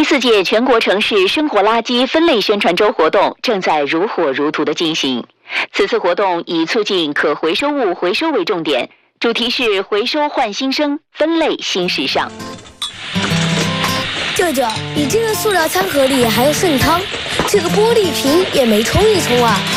4届全国城市生活垃圾分类宣传周活动正在如火如荼地进行。此次活动以促进可回收物回收为重点，主题是回收焕新生，分类新时尚。 舅舅，你这个塑料餐盒里还有剩汤，这个玻璃瓶也没冲一冲啊。